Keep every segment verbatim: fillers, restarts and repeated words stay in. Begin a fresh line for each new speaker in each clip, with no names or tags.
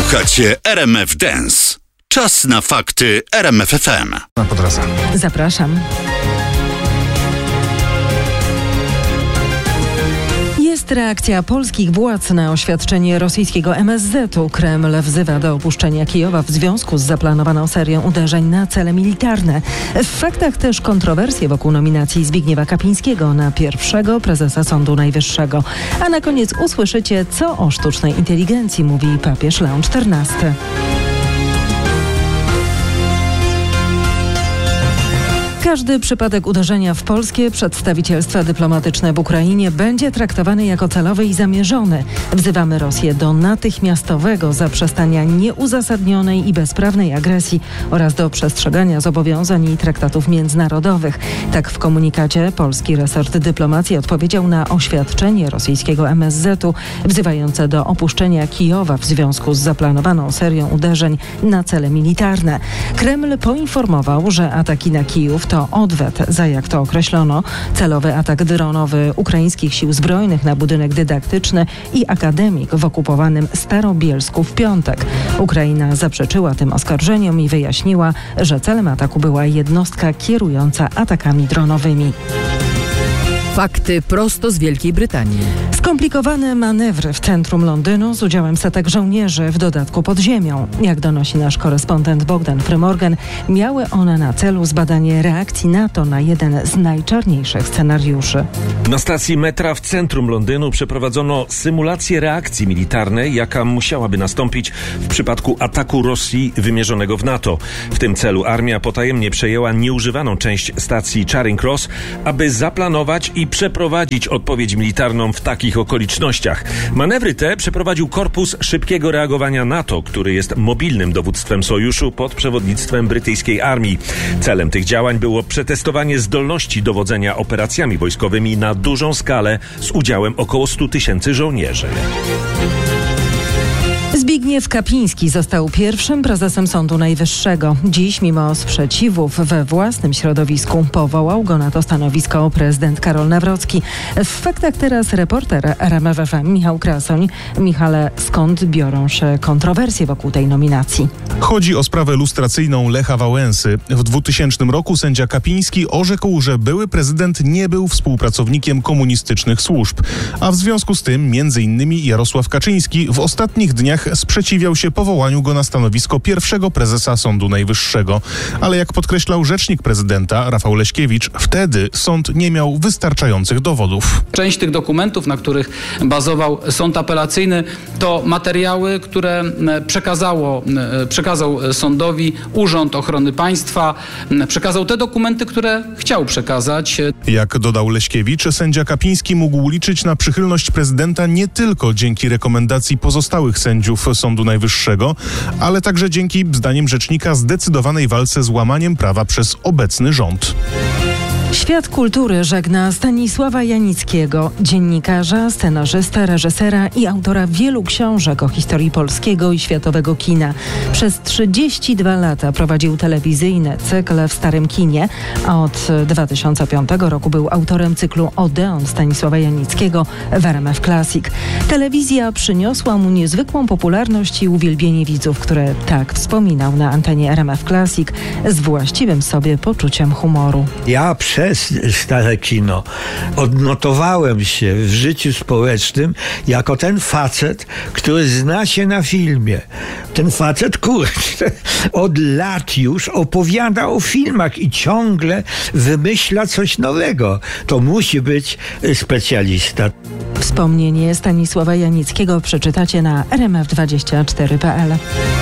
Słuchacie R M F Dance. Czas na fakty R M F F M.
Na Podrasa.
Zapraszam. Jest reakcja polskich władz na oświadczenie rosyjskiego M S Z-u. Kreml wzywa do opuszczenia Kijowa w związku z zaplanowaną serią uderzeń na cele militarne. W faktach też kontrowersje wokół nominacji Zbigniewa Kapińskiego na pierwszego prezesa Sądu Najwyższego. A na koniec usłyszycie, co o sztucznej inteligencji mówi papież Leon czternasty. Każdy przypadek uderzenia w polskie przedstawicielstwa dyplomatyczne w Ukrainie będzie traktowany jako celowy i zamierzony. Wzywamy Rosję do natychmiastowego zaprzestania nieuzasadnionej i bezprawnej agresji oraz do przestrzegania zobowiązań i traktatów międzynarodowych. Tak w komunikacie polski resort dyplomacji odpowiedział na oświadczenie rosyjskiego M S Z-u wzywające do opuszczenia Kijowa w związku z zaplanowaną serią uderzeń na cele militarne. Kreml poinformował, że ataki na Kijów to odwet za, jak to określono, celowy atak dronowy ukraińskich sił zbrojnych na budynek dydaktyczny i akademik w okupowanym Starobielsku w piątek. Ukraina zaprzeczyła tym oskarżeniom i wyjaśniła, że celem ataku była jednostka kierująca atakami dronowymi.
Fakty prosto z Wielkiej Brytanii.
Skomplikowane manewry w centrum Londynu z udziałem setek żołnierzy, w dodatku pod ziemią. Jak donosi nasz korespondent Bogdan Frymorgan, miały one na celu zbadanie reakcji NATO na jeden z najczarniejszych scenariuszy.
Na stacji metra w centrum Londynu przeprowadzono symulację reakcji militarnej, jaka musiałaby nastąpić w przypadku ataku Rosji wymierzonego w NATO. W tym celu armia potajemnie przejęła nieużywaną część stacji Charing Cross, aby zaplanować i przeprowadzić odpowiedź militarną w takich okolicznościach. Manewry te przeprowadził Korpus Szybkiego Reagowania NATO, który jest mobilnym dowództwem sojuszu pod przewodnictwem brytyjskiej armii. Celem tych działań było przetestowanie zdolności dowodzenia operacjami wojskowymi na dużą skalę z udziałem około stu tysięcy żołnierzy.
Zbigniew Kapiński został pierwszym prezesem Sądu Najwyższego. Dziś, mimo sprzeciwów we własnym środowisku, powołał go na to stanowisko prezydent Karol Nawrocki. W faktach teraz reporter R M F F M Michał Krasoń. Michale, skąd biorą się kontrowersje wokół tej nominacji?
Chodzi o sprawę lustracyjną Lecha Wałęsy. W dwutysięcznym roku sędzia Kapiński orzekł, że były prezydent nie był współpracownikiem komunistycznych służb, a w związku z tym między innymi Jarosław Kaczyński w ostatnich dniach sprzeciwiał się powołaniu go na stanowisko pierwszego prezesa Sądu Najwyższego. Ale jak podkreślał rzecznik prezydenta Rafał Leśkiewicz, wtedy sąd nie miał wystarczających dowodów.
Część tych dokumentów, na których bazował sąd apelacyjny, to materiały, które przekazało, przekazał sądowi Urząd Ochrony Państwa, przekazał te dokumenty, które chciał przekazać.
Jak dodał Leśkiewicz, sędzia Kapiński mógł liczyć na przychylność prezydenta nie tylko dzięki rekomendacji pozostałych sędziów Sądu Najwyższego, ale także dzięki, zdaniem rzecznika, zdecydowanej walce z łamaniem prawa przez obecny rząd.
Świat kultury żegna Stanisława Janickiego, dziennikarza, scenarzystę, reżysera i autora wielu książek o historii polskiego i światowego kina. Przez trzydzieści dwa lata prowadził telewizyjne cykle w Starym Kinie, a od dwa tysiące piątego roku był autorem cyklu Odeon Stanisława Janickiego w R M F Classic. Telewizja przyniosła mu niezwykłą popularność i uwielbienie widzów, które tak wspominał na antenie R M F Classic z właściwym sobie poczuciem humoru.
Ja przez Stare Kino odnotowałem się w życiu społecznym jako ten facet, który zna się na filmie. Ten facet, kurczę, od lat już opowiada o filmach i ciągle wymyśla coś nowego. To musi być specjalista.
Wspomnienie Stanisława Janickiego przeczytacie na r m f dwadzieścia cztery kropka p l.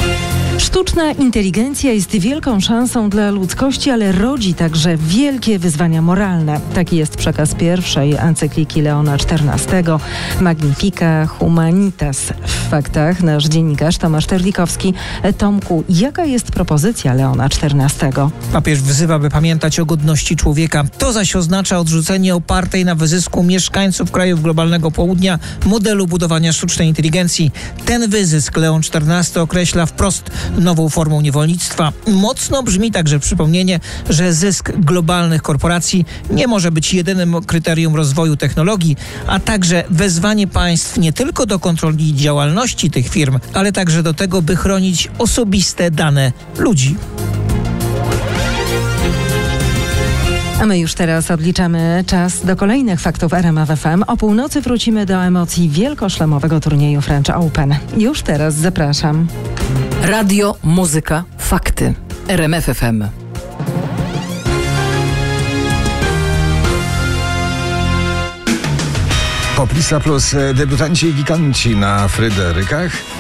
Sztuczna inteligencja jest wielką szansą dla ludzkości, ale rodzi także wielkie wyzwania moralne. Taki jest przekaz pierwszej encykliki Leona czternastego Magnifica Humanitas. W faktach nasz dziennikarz Tomasz Terlikowski. Tomku, jaka jest propozycja Leona czternastego?
Papież wzywa, by pamiętać o godności człowieka. To zaś oznacza odrzucenie opartej na wyzysku mieszkańców krajów globalnego południa modelu budowania sztucznej inteligencji. Ten wyzysk Leon czternasty określa wprost nową formą niewolnictwa. Mocno brzmi także przypomnienie, że zysk globalnych korporacji nie może być jedynym kryterium rozwoju technologii, a także wezwanie państw nie tylko do kontroli działalności działalności tych firm, ale także do tego, by chronić osobiste dane ludzi.
A my już teraz odliczamy czas do kolejnych faktów R M F F M. O północy wrócimy do emocji wielkoszlemowego turnieju French Open. Już teraz zapraszam.
Radio, muzyka, fakty. R M F F M.
Poplisa plus debiutanci i giganci na Fryderykach.